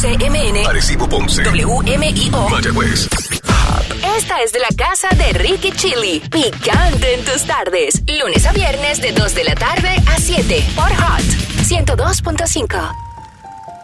XCMN, Arecibo, Ponce, WMIO, Mayagüez. Esta es de la casa de Ricky Chili, picante en tus tardes, lunes a viernes de 2 de la tarde a 7 por Hot 102.5.